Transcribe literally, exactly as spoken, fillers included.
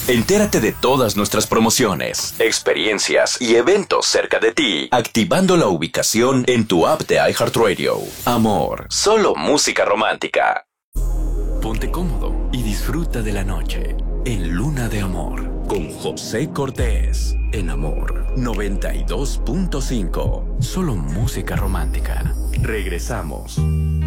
Entérate de todas nuestras promociones, experiencias y eventos cerca de ti, activando la ubicación en tu app de iHeartRadio. Amor, solo música romántica. Ponte cómodo y disfruta de la noche en Luna de Amor con José Cortés. En Amor noventa y dos punto cinco. Solo música romántica. Regresamos.